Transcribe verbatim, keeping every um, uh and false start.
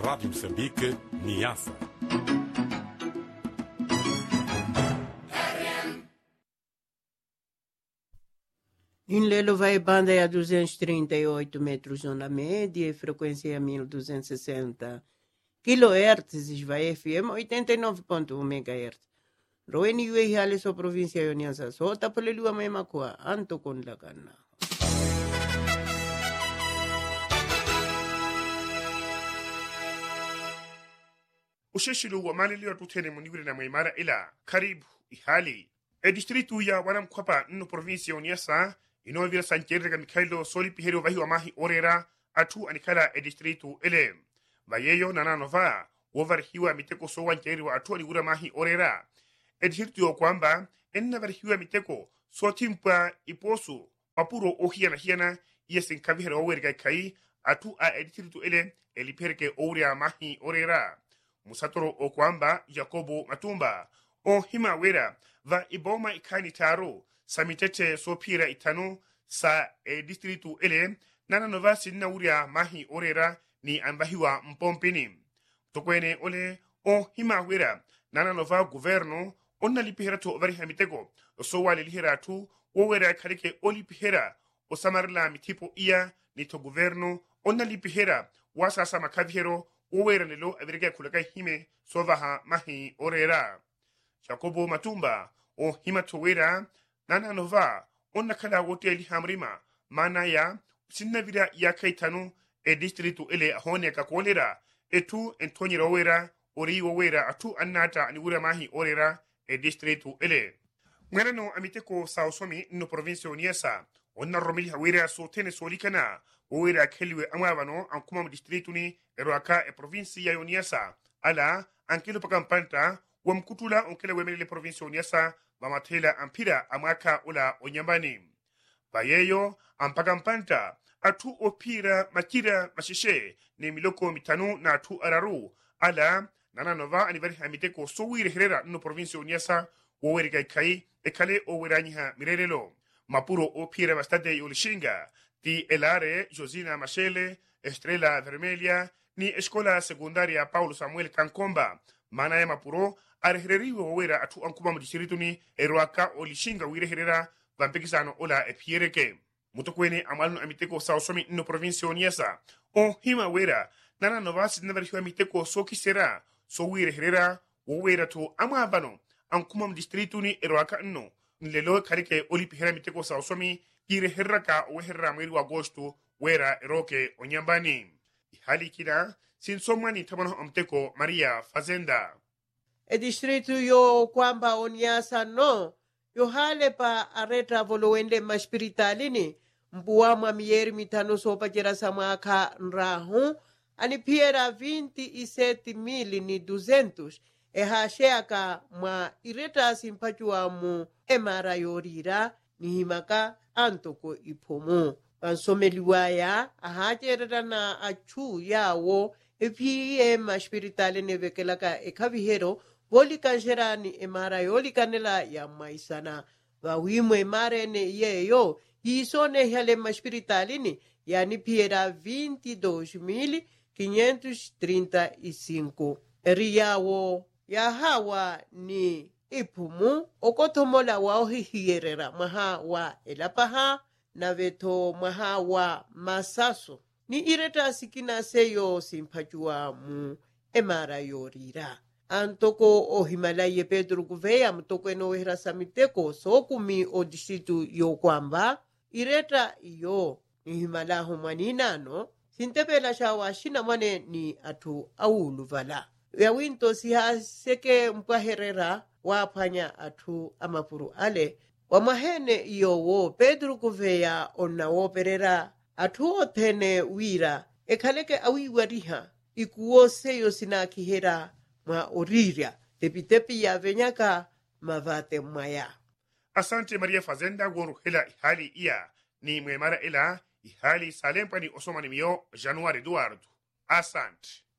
Rádio Moçambique, Niassa. In Lelo vai banda a duzentos e trinta e oito metros onda média e frequência a mil duzentos e sessenta kHz, vai F M oitenta e nove ponto um megahertz. Roeni yue hale so província yoniansa so tapolelua mema kwa anto kon lagana. Usheshilu wa malili wa tutene muniwiri na maimara ila karibu ihali. E distritu ya wanam kwapa nno província yoniansa ino vira sancherega Mikhailo soli piheri wahi wa mahi orera atu anikala e distritu ele. Vayeyo nananova wovarhiwa miteko so wancheri wa atu aligura mahi orera. E distritu yo kwamba enna varhiwa miteko so timpa iposu papuro ohiana hiana yesen kavihera owerga kai atu a e distritu ele eliperke ouria mahi orera. Musatoro o kwamba Jacobo Matumba o hima wera va iboma ikani taro samitete so pira itano sa e distritu ele nana nova sinna uria mahi orera ni ambahiwa mpompini. Tokwene ole o hima wera nana nova governo onna lipihera to vari hamitego so wale lihera tu o wera karike oli pihera o samarla mitipo iya ni to governo onna lipihera wasa sama kavihero o wera nelo avirga kulaka hime sovaha mahi orera. Jacobo Matumba o hima to wera nana nova onna kala wote li hamrima mana ya sinna vira ya kaitanu e distritu ele ahone ka kolera etu Antonio Rowera ori wera atu annata ni wura mahi orera e distritu ele. Mwerano amiteko saosomi no provincia Niassa onna romili hawera so tene solikana wera keliwe amavano ankuma distritu ni eroaka e provincia Niassa ala ankilo pakampanta wamkutula onkele wemele provincia Niassa mamatela ampira amaka ula onyambani. Bayeyo ampakampanta atu opira makira mashishe ni miloko mitanu na atu araru ala nana nova anivari hamiteko sowire herera no provincia Niassa woweri kai ekale oweranyiha mirerelo mapuro opira bastante yulishinga di elare Josina Machele Estrella Vermelha ni escola secundaria Paulo Samuel Kankomba mana ya mapuro arehereriwe wowera atu ankuma mdishiritu ni eroaka olishinga wire herera vampekisano ola epiereke. Mutokwene amalno amiteko saosomi no provincia Niassa o hima wera nana novasi neverhiwa amiteko so kisera so wire herera wowera to amabano ankuma mdistritu ni eroaka nno nlelo karike oli pihera miteko saosomi kire herraka o herra mweri wa agosto wera eroke onyambani. Ihali kina sinsomani tamano amteko Maria Fazenda. E distritu yo kwamba Oniasa no yo hale pa areta volowende maspiritalini mbuamwa mieri mitano sopa jera samaka nrahu ani piera vinte e sete mil ni duzentos e hasheaka mwa ireta simpachua mu emara yorira ni himaka antoko ipomu pansomeliwaya ahajerera na achu yawo epie maspiritalini vekelaka ekavihero Voli kanjerani emara yoli kanela ya maisana. Wawimwe emara ene yeyo. Yisone hale maspiritalini. Yani piera vinte e dois mil quinhentos e trinta e cinco. Eriyawo ya hawa ni ipumu. Okotomola wa ohihierera. Maha wa elapaha. Na veto maha wa masaso. Ni ireta sikina seyo simpajua mu emara yorira. Antoko o Himalaya Pedro Gouveia mtoko eno hera samiteko sokumi o distritu yo kwamba ireta iyo ni Himalaya humanina no sintepela shawa shina mwane ni atu aulu vala ya winto siha seke mpaherera wapanya atu amapuru ale wamahene iyo wo Pedro Gouveia onna woperera atu otene wira ekaleke awiwariha ikuwo seyo sinakihera mwa oriria tepitepi ya venyaka mavate mwaya. Asante Maria Fazenda goru hela ihali iya ni mwemara ila ihali salempani osomani miyo Januari Eduardo. Asante.